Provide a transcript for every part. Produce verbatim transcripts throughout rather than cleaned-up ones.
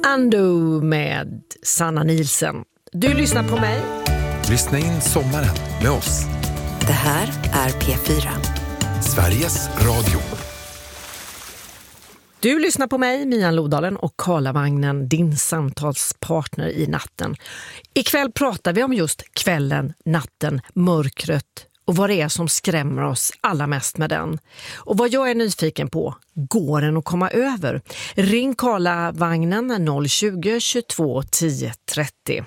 Ando med Sanna Nielsen. Du lyssnar på mig. Lyssna in sommaren med oss. Det här är P fyra. Sveriges Radio. Du lyssnar på mig, Mian Lodalen och Karlavagnen, din samtalspartner i natten. Ikväll pratar vi om just kvällen, natten, mörkret och vad det är som skrämmer oss allra mest med den. Och vad jag är nyfiken på, går den att komma över? Ring Karlavagnen noll tjugo, tjugotvå, tio, trettio.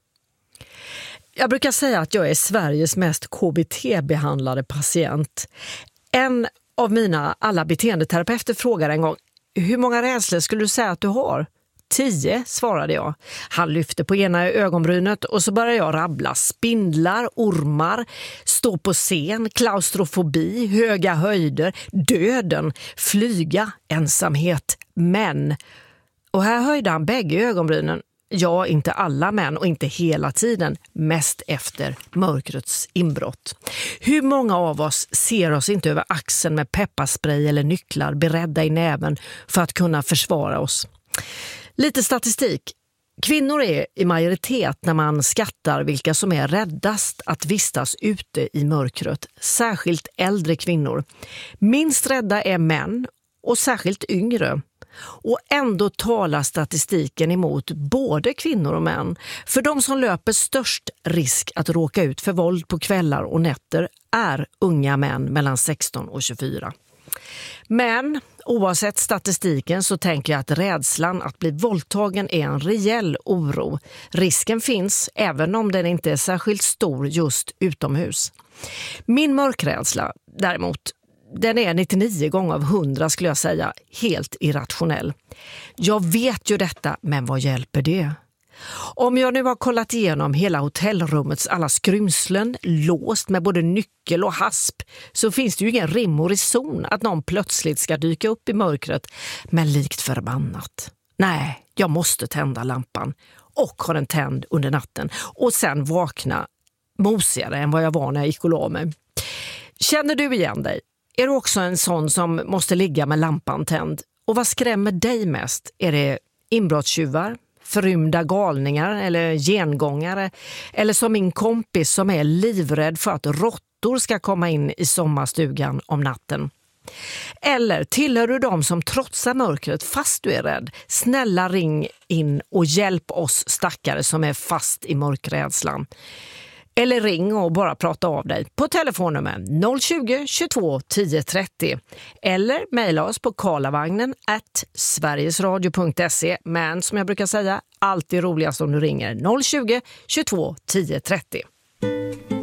Jag brukar säga att jag är Sveriges mest K B T-behandlade patient. En av mina alla beteendeterapeuter frågade en gång: hur många rädslor skulle du säga att du har? Tio, svarade jag. Han lyfte på ena ögonbrynet och så började jag rabbla. Spindlar, ormar, stå på scen, klaustrofobi, höga höjder, döden, flyga, ensamhet, män. Och här höjde han bägge ögonbrynen. Ja, inte alla män och inte hela tiden, mest efter mörkrets inbrott. Hur många av oss ser oss inte över axeln med pepparspray eller nycklar beredda i näven för att kunna försvara oss? Lite statistik. Kvinnor är i majoritet när man skattar vilka som är räddast att vistas ute i mörkret, särskilt äldre kvinnor. Minst rädda är män och särskilt yngre. Och ändå talar statistiken emot både kvinnor och män. För de som löper störst risk att råka ut för våld på kvällar och nätter är unga män mellan sexton och tjugofyra. Men oavsett statistiken så tänker jag att rädslan att bli våldtagen är en reell oro. Risken finns även om den inte är särskilt stor just utomhus. Min mörkrädsla däremot, den är nittionio gånger av hundra skulle jag säga helt irrationell. Jag vet ju detta, men vad hjälper det? Om jag nu har kollat igenom hela hotellrummets alla skrymslen, låst med både nyckel och hasp, så finns det ju ingen rim och reson att någon plötsligt ska dyka upp i mörkret, men likt förbannat. Nej, jag måste tända lampan och ha den tänd under natten och sen vakna mosigare än vad jag var när jag gick och la mig. Känner du igen dig? Är du också en sån som måste ligga med lampan tänd? Och vad skrämmer dig mest? Är det inbrottstjuvar, förrymda galningar eller gengångare? Eller som min kompis som är livrädd för att råttor ska komma in i sommarstugan om natten? Eller tillhör du dem som trotsar mörkret fast du är rädd? Snälla ring in och hjälp oss stackare som är fast i mörkrädslan. Eller ring och bara prata av dig på telefonnummer noll tjugo, tjugotvå, tio, trettio. Eller mejla oss på karlavagnen at sverigesradio punkt se. Men som jag brukar säga, alltid roligast om du ringer noll tjugo, tjugotvå, tio, trettio.